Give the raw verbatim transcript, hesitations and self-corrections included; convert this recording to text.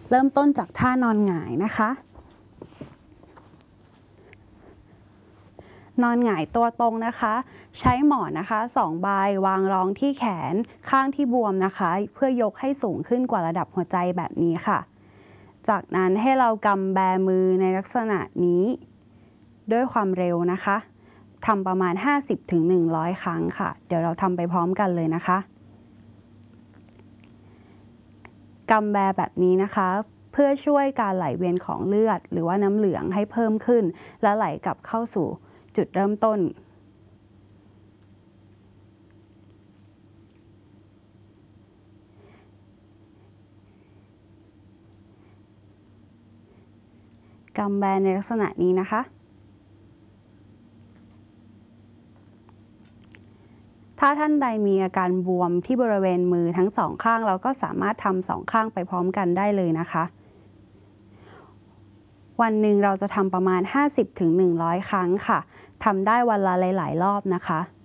เริ่มต้นจากท่านอนหงายนะคะนอนหงายตัวตรงนะคะใช้หมอนนะคะสองใบวางรองที่แขนข้างที่บวมนะคะเพื่อยกให้สูงขึ้นกว่าระดับหัวใจแบบนี้ค่ะจากนั้นให้เรากำแบมือในลักษณะนี้ด้วยความเร็วนะคะทำประมาณ ห้าสิบถึงหนึ่งร้อย ครั้งค่ะเดี๋ยวเราทำไปพร้อมกันเลยนะคะกำแบแบบนี้นะคะเพื่อช่วยการไหลเวียนของเลือดหรือว่าน้ำเหลืองให้เพิ่มขึ้นและไหลกลับเข้าสู่จุดเริ่มต้นกำแบในลักษณะนี้นะคะถ้าท่านใดมีอาการบวมที่บริเวณมือทั้งสองข้างเราก็สามารถทำสองข้างไปพร้อมกันได้เลยนะคะวันหนึ่งเราจะทำประมาณ ห้าสิบถึงหนึ่งร้อย ครั้งค่ะทำได้วันละหลายๆรอบนะคะ